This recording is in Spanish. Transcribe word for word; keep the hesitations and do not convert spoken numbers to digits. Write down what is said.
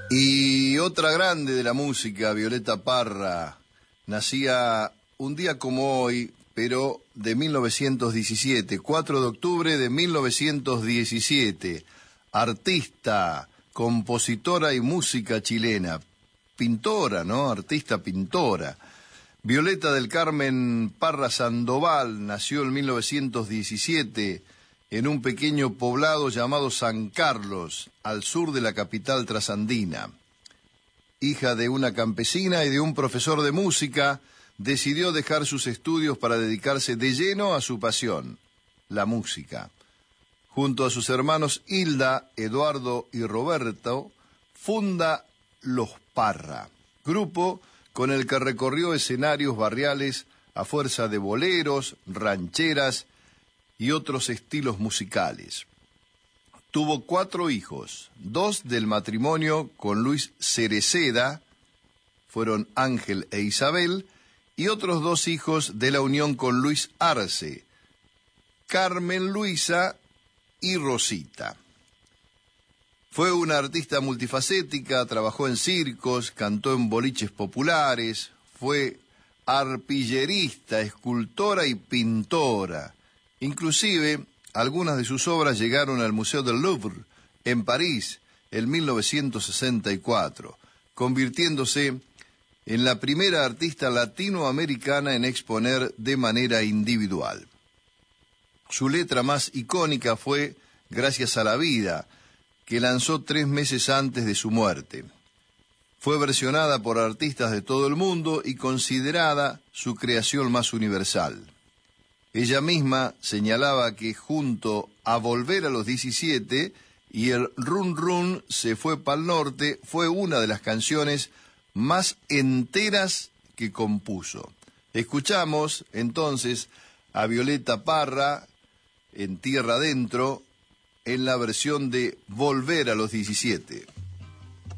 Y otra grande de la música, Violeta Parra, nacía un día como hoy, pero de mil novecientos diecisiete, cuatro de octubre de mil novecientos diecisiete, artista, compositora y música chilena, pintora, ¿no? Artista pintora. Violeta del Carmen Parra Sandoval nació en mil novecientos diecisiete en un pequeño poblado llamado San Carlos, al sur de la capital trasandina. Hija de una campesina y de un profesor de música, decidió dejar sus estudios para dedicarse de lleno a su pasión, la música. Junto a sus hermanos Hilda, Eduardo y Roberto, funda Los Parra, grupo con el que recorrió escenarios barriales a fuerza de boleros, rancheras y otros estilos musicales. Tuvo cuatro hijos, dos del matrimonio con Luis Cereceda, fueron Ángel e Isabel, y otros dos hijos de la unión con Luis Arce, Carmen Luisa y Rosita. Fue una artista multifacética, trabajó en circos, cantó en boliches populares, fue arpillerista, escultora y pintora. Inclusive, algunas de sus obras llegaron al Museo del Louvre, en París, en mil novecientos sesenta y cuatro, convirtiéndose en la primera artista latinoamericana en exponer de manera individual. Su letra más icónica fue Gracias a la vida, que lanzó tres meses antes de su muerte. Fue versionada por artistas de todo el mundo y considerada su creación más universal. Ella misma señalaba que junto a Volver a los diecisiete y el Run Run se fue pa'l norte fue una de las canciones más enteras que compuso. Escuchamos entonces a Violeta Parra en Tierra Adentro en la versión de Volver a los diecisiete.